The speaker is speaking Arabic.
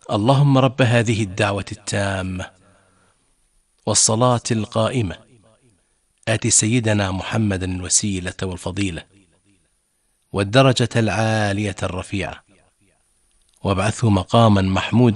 اللهم رب هذه الدعوة التامة والصلاة القائمة آت سيدنا محمدا الوسيلة والفضيلة والدرجة العالية الرفيعة وابعثه مقاما محمودا